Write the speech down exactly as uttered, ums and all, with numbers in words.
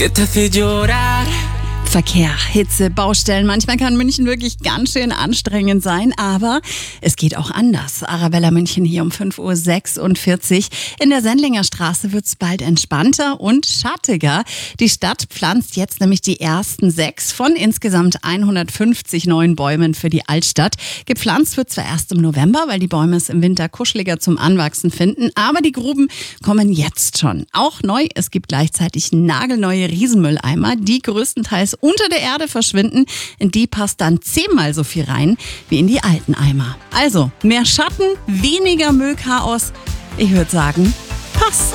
que te hace llorar. Verkehr, Hitze, Baustellen. Manchmal kann München wirklich ganz schön anstrengend sein, aber es geht auch anders. Arabella München hier um fünf Uhr sechsundvierzig. In der Sendlinger Straße wird's bald entspannter und schattiger. Die Stadt pflanzt jetzt nämlich die ersten sechs von insgesamt hundertfünfzig neuen Bäumen für die Altstadt. Gepflanzt wird zwar erst im November, weil die Bäume es im Winter kuscheliger zum Anwachsen finden, aber die Gruben kommen jetzt schon. Auch neu, es gibt gleichzeitig nagelneue Riesenmülleimer, die größtenteils unter der Erde verschwinden. In die passt dann zehnmal so viel rein wie in die alten Eimer. Also mehr Schatten, weniger Müllchaos. Ich würde sagen, passt.